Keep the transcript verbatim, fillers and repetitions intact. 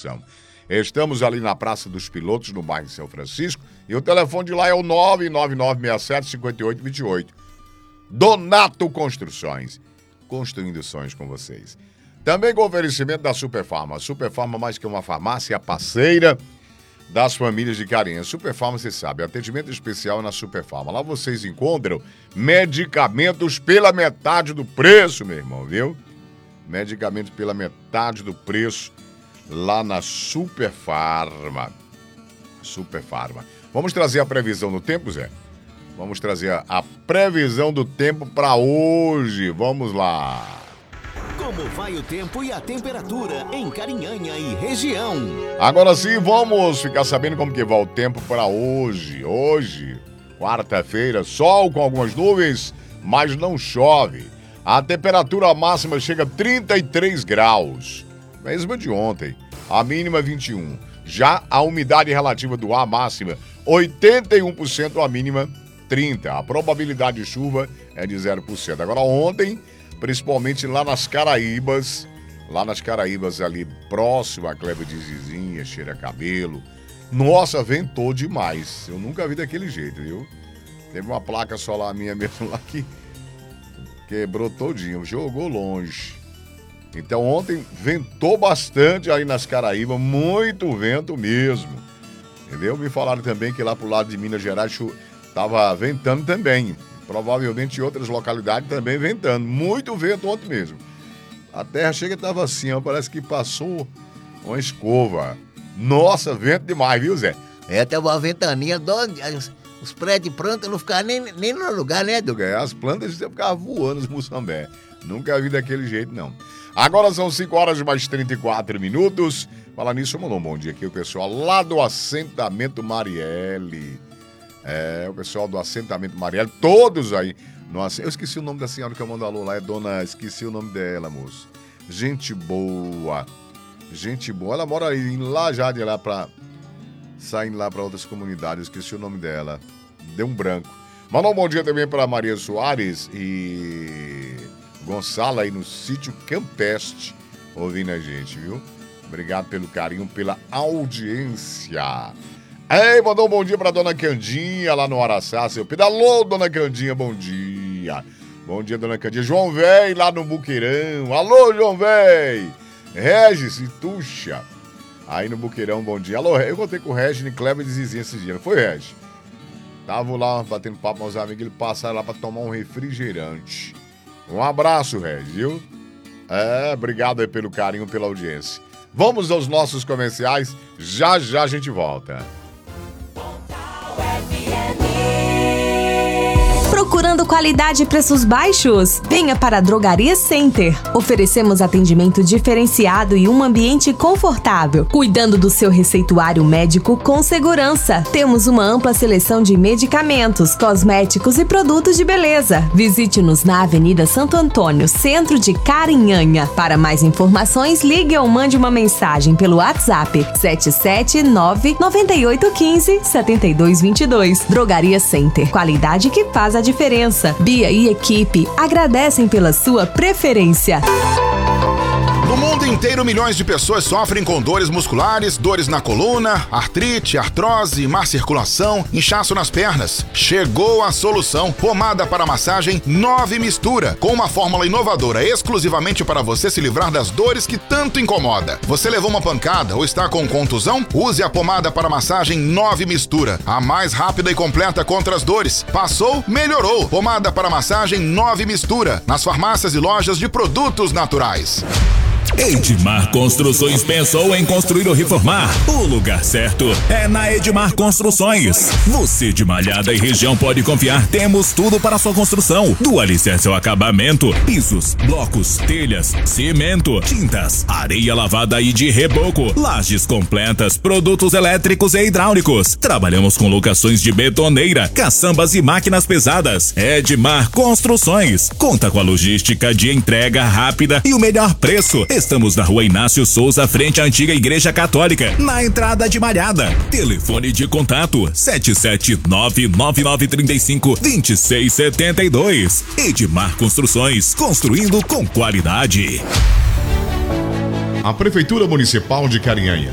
promoção. Estamos ali na Praça dos Pilotos, no bairro São Francisco, e o telefone de lá é o nove nove nove seis sete cinco oito dois oito. Donato Construções, construindo sonhos com vocês. Também com oferecimento da Superfarma. Superfarma, mais que uma farmácia, parceira das famílias de Carinha. Superfarma, você sabe, atendimento especial na Superfarma. Lá vocês encontram medicamentos pela metade do preço, meu irmão, viu? Medicamentos pela metade do preço lá na Superfarma. Superfarma. Vamos trazer a previsão do tempo, Zé? Vamos trazer a, a previsão do tempo para hoje. Vamos lá. Como vai o tempo e a temperatura em Carinhanha e região? Agora sim, vamos ficar sabendo como que vai o tempo para hoje. Hoje, quarta-feira, sol com algumas nuvens, mas não chove. A temperatura máxima chega a trinta e três graus, mesmo de ontem. A mínima vinte e um. Já a umidade relativa do ar máxima, oitenta e um por cento, a mínima trinta por cento. A probabilidade de chuva é de zero por cento. Agora ontem, principalmente lá nas Caraíbas, lá nas Caraíbas ali próximo à Cleve de Zizinha, Cheira Cabelo, nossa, ventou demais. Eu nunca vi daquele jeito, viu? Teve uma placa solar minha mesmo lá que quebrou todinho, jogou longe. Então ontem ventou bastante aí nas Caraíbas, muito vento mesmo. Entendeu? Me falaram também que lá pro lado de Minas Gerais tava ventando também. Provavelmente em outras localidades também ventando. Muito vento ontem mesmo. A terra chega e tava assim, ó, parece que passou uma escova. Nossa, vento demais, viu, Zé? É, tava uma ventaninha, os, os prédios de planta não ficavam nem, nem no lugar, né, Duga? É, as plantas ficavam voando os Moçambé. Nunca vi daquele jeito, não. Agora são cinco horas mais trinta e quatro minutos. Falar nisso, mandou um bom dia aqui o pessoal lá do assentamento Marielle. É, o pessoal do assentamento Marielle, todos aí. Nossa, eu esqueci o nome da senhora que eu mando alô lá, é dona, esqueci o nome dela, moço. Gente boa, gente boa. Ela mora aí lá já de lá pra, saindo lá pra outras comunidades, esqueci o nome dela. Deu um branco. Mandou um bom dia também pra Maria Soares e Gonçalo aí no sítio Campeste, ouvindo a gente, viu? Obrigado pelo carinho, pela audiência. Ei, mandou um bom dia pra dona Candinha lá no Araçá, seu Pedro. Alô, dona Candinha, bom dia. Bom dia, dona Candinha. João Véi lá no Buqueirão. Alô, João Véi. Regis e Tuxa aí no Buqueirão, bom dia. Alô, eu contei com o Regis e Cleber de Zizinha esses dias, não foi, Regis? Tava lá batendo papo com os amigos, eles passaram lá pra tomar um refrigerante. Um abraço, Regis, viu? É, obrigado aí pelo carinho, pela audiência. Vamos aos nossos comerciais, já já a gente volta. Procurando qualidade e preços baixos? Venha para a Drogaria Center. Oferecemos atendimento diferenciado e um ambiente confortável, cuidando do seu receituário médico com segurança. Temos uma ampla seleção de medicamentos, cosméticos e produtos de beleza. Visite-nos na Avenida Santo Antônio, centro de Carinhanha. Para mais informações, ligue ou mande uma mensagem pelo WhatsApp sete sete nove nove oito um cinco sete dois dois dois. Drogaria Center. Qualidade que faz a diferença. Bia e equipe agradecem pela sua preferência. No mundo inteiro, milhões de pessoas sofrem com dores musculares, dores na coluna, artrite, artrose, má circulação, inchaço nas pernas. Chegou a solução. Pomada para massagem nove Mistura, com uma fórmula inovadora exclusivamente para você se livrar das dores que tanto incomoda. Você levou uma pancada ou está com contusão? Use a pomada para massagem nove Mistura, a mais rápida e completa contra as dores. Passou? Melhorou. Pomada para massagem nove Mistura, nas farmácias e lojas de produtos naturais. Edmar Construções pensou em construir ou reformar? O lugar certo é na Edmar Construções. Você de Malhada e região pode confiar. Temos tudo para sua construção. Do alicerce ao acabamento, pisos, blocos, telhas, cimento, tintas, areia lavada e de reboco, lajes completas, produtos elétricos e hidráulicos. Trabalhamos com locações de betoneira, caçambas e máquinas pesadas. Edmar Construções conta com a logística de entrega rápida e o melhor preço. Estamos na Rua Inácio Souza, frente à antiga Igreja Católica, na entrada de Malhada. Telefone de contato sete sete nove nove nove três cinco dois seis sete dois. Edmar Construções, construindo com qualidade. A Prefeitura Municipal de Carinhanha